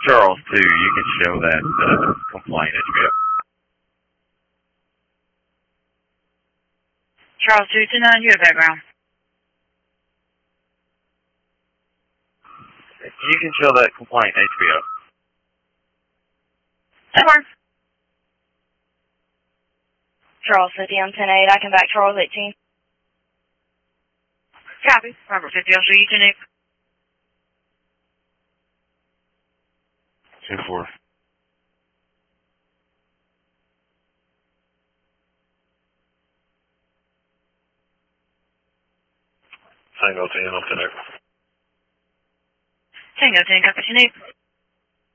Charles 2, you can show that complaint HBO. Charles 229, you have background. You can show that complaint HBO. That works. Charles 50 on 10-8. I can back Charles 18. Copy. Robert 50, I'll show you 10-8. 2-4. Tango 10 on 10-8. Tango 10, copy 10-8.